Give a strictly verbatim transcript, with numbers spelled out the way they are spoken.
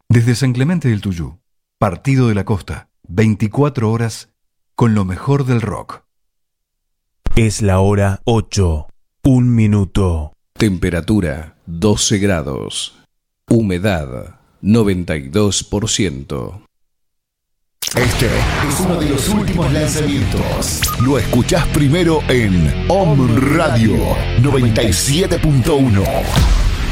Desde San Clemente del Tuyú, Partido de la Costa, veinticuatro horas con lo mejor del rock. Es la hora ocho, un minuto. Temperatura doce grados. Humedad noventa y dos por ciento. Este es uno de los últimos lanzamientos. Lo escuchás primero en Om Radio noventa y siete punto uno.